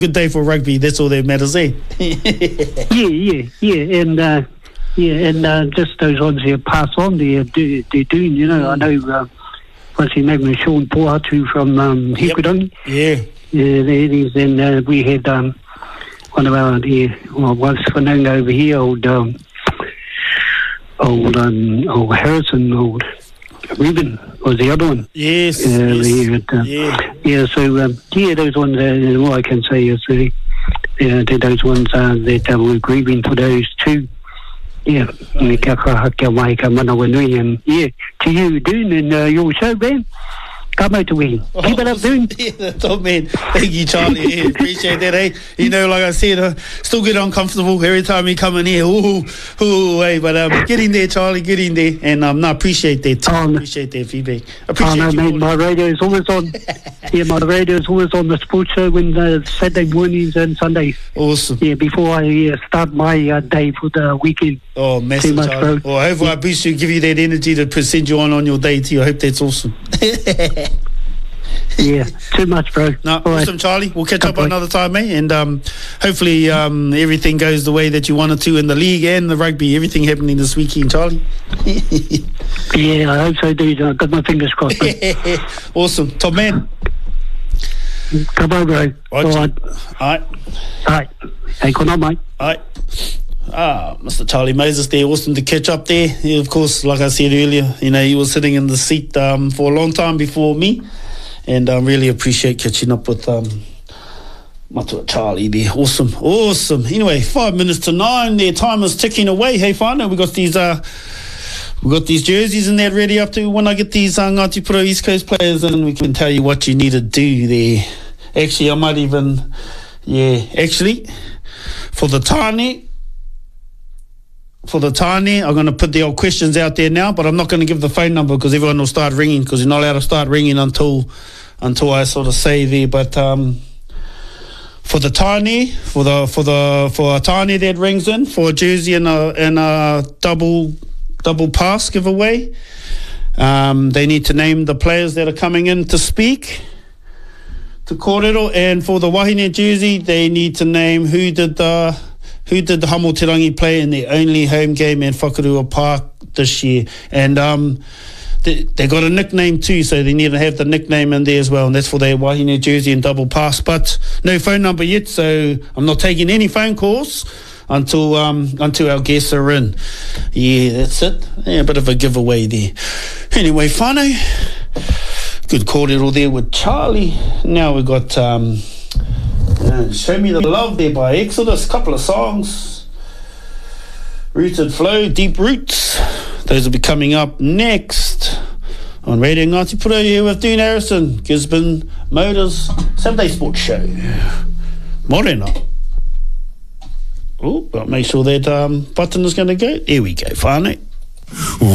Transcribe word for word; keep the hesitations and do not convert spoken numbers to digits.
good day for rugby. That's all that matters, eh? yeah, yeah, yeah, and uh, yeah, and uh, just those ones here pass on. They're do, they're doing. You know, I know. Uh, what's his name? Sean Poatu from um, Hikurangi. Yep. Yeah. Yeah, there it is. And uh, we had um, one of our yeah, well, was Whananga over here, old um, old um, old Harrison, old Reuben was the other one. Yes. Uh, yes. At, uh, yeah. Yeah. So um, yeah, those ones. Uh, all I can say is really, uh, those ones uh, that uh, we're grieving for those two. Yeah, me ka haka mai ka mana wenui, and yeah, to you, Dune, and uh, your show, man. Come out to win. Keep it up, Dune. Yeah, that's all, man. Thank you, Charlie. Yeah, appreciate that, eh? You know, like I said, uh, still get uncomfortable every time you come in here. Ooh, ooh, hey, but um, get in there, Charlie, get in there. And um, no, appreciate that. Oh, no. Appreciate that feedback. Appreciate oh, no, you. mate, my radio is always on. Yeah, my radio is always on the sports show when uh, Saturday mornings and Sundays. Awesome. Yeah, before I uh, start my uh, day for the weekend. Oh, massive, much, Charlie. bro. Well, I hope yeah. I boost you, give you that energy to send you on on your day too. I hope that's awesome. Yeah, too much, bro. No, All awesome, right. Charlie. We'll catch Good up boy. another time, mate. And um, hopefully um, everything goes the way that you wanted to in the league and the rugby. Everything happening this weekend, Charlie. Yeah, I hope so, dude. I've got my fingers crossed. Bro. Awesome. Top man. Come on, bro. Right, All right. All right. All right. Hey, good night, mate. All right. Ah, Mister Charlie Moses there. Awesome to catch up there. He, of course, like I said earlier, you know, he was sitting in the seat um, for a long time before me. And I um, really appreciate catching up with um, Matua Charlie there. Awesome, awesome. Anyway, five minutes to nine. Their time is ticking away. Hey, whānau, we got these uh, we got these jerseys and that ready up to when I get these uh, Ngāti Pro East Coast players, and we can tell you what you need to do there. Actually, I might even, yeah, actually, for the Tāne, for the Tāne, I'm going to put the old questions out there now, but I'm not going to give the phone number because everyone will start ringing, because you're not allowed to start ringing until until I sort of say there. But um, for the Tāne, for the for the for a Tāne that rings in for a jersey and a and a double double pass giveaway, um, they need to name the players that are coming in to speak to Kōrero, and for the Wahine jersey, they need to name who did the who did the Hamo Te Rangi play in their only home game in Whakarua Park this year. And um, they, they got a nickname too, so they need to have the nickname in there as well, and that's for their Wahine jersey and double pass. But no phone number yet, so I'm not taking any phone calls until um, until our guests are in. Yeah, that's it. Yeah, a bit of a giveaway there. Anyway, whānau, good kōrero there with Charlie. Now we've got... Um, Uh, Show Me the Love there by Exodus, couple of songs. Rooted Flow, Deep Roots, those will be coming up next on Radio Ngāti Pura here with Dune Harrison, Gisborne Motors Saturday Sports Show. Morena. Oh, got to make sure that um, button is going to go. There we go, whānau.